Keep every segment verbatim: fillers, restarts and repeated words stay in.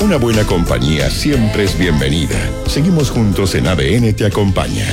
Una buena compañía siempre es bienvenida. Seguimos juntos en A D N Te Acompaña.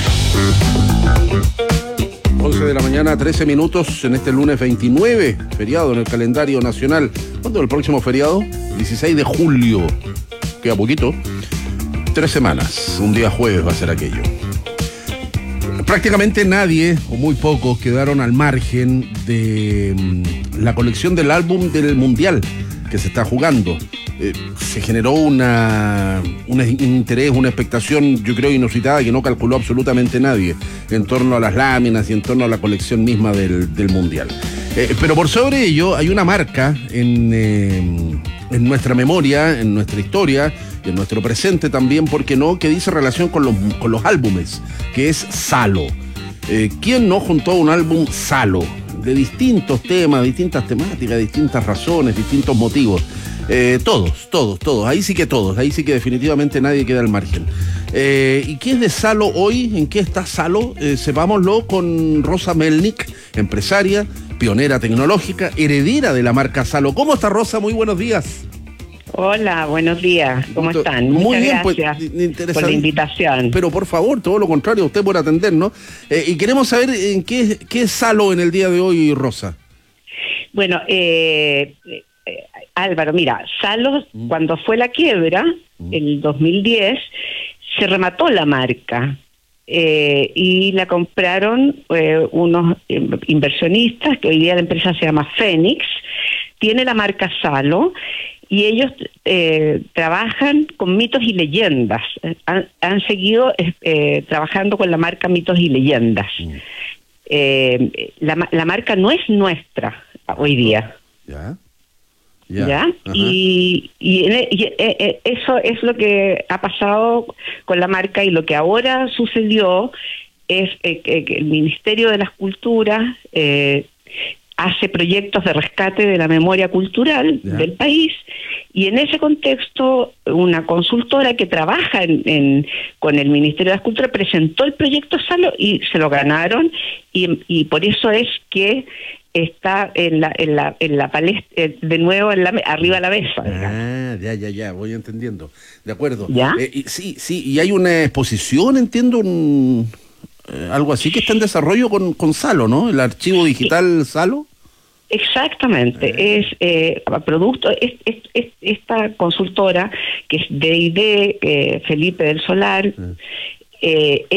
once de la mañana, trece minutos en este lunes veintinueve, feriado en el calendario nacional. ¿Cuándo es el próximo feriado? dieciséis de julio. Queda poquito. Tres semanas. Un día jueves va a ser aquello. Prácticamente nadie, o muy pocos, quedaron al margen de mm, la colección del álbum del Mundial que se está jugando. Eh, se generó una, un interés, una expectación, yo creo, inusitada, que no calculó absolutamente nadie en torno a las láminas y en torno a la colección misma del, del Mundial. Eh, pero por sobre ello hay una marca en, eh, en nuestra memoria, en nuestra historia, y en nuestro presente también, ¿por qué no?, que dice relación con los, con los álbumes, que es Salo. Eh, ¿Quién no juntó un álbum Salo? De distintos temas, distintas temáticas, distintas razones, distintos motivos. Eh, todos, todos, todos. Ahí sí que todos. Ahí sí que definitivamente nadie queda al margen. Eh, ¿Y qué es de Salo hoy? ¿En qué está Salo? Eh, sepámoslo con Rosa Melnik, empresaria, pionera tecnológica, heredera de la marca Salo. ¿Cómo está, Rosa? Muy buenos días. Hola, buenos días, ¿cómo están? Muy Muchas bien, gracias pues, por la invitación. Pero por favor, todo lo contrario, usted por atendernos. Eh, y queremos saber en qué, qué es Salo en el día de hoy, Rosa. Bueno, eh, eh, Álvaro, mira, Salo, mm. cuando fue la quiebra, mm. el dos mil diez, se remató la marca. Eh, y la compraron eh, unos inversionistas, que hoy día la empresa se llama Fénix, tiene la marca Salo, y ellos eh, trabajan con mitos y leyendas. Han, han seguido eh, trabajando con la marca Mitos y Leyendas. Mm. Eh, la, la marca no es nuestra hoy día. ¿Ya? ¿Ya? ¿Ya? Y, y, y eh, eso es lo que ha pasado con la marca, y lo que ahora sucedió es eh, que, que el Ministerio de las Culturas eh, hace proyectos de rescate de la memoria cultural ¿Ya? del país, y en ese contexto una consultora que trabaja en, en, con el Ministerio de las Culturas presentó el proyecto Salo y se lo ganaron, y, y por eso es que está en la en la en la palestra de nuevo en la arriba de la mesa. Ah, ya, ya, ya, voy entendiendo. De acuerdo. ¿Ya? Eh, y, sí, sí, y hay una exposición, entiendo, un, eh, algo así que está en desarrollo con, con Salo, ¿no? El archivo digital Salo. Exactamente, eh. es eh, producto, es, es, es esta consultora que es D y D, eh, Felipe del Solar, eh. Eh,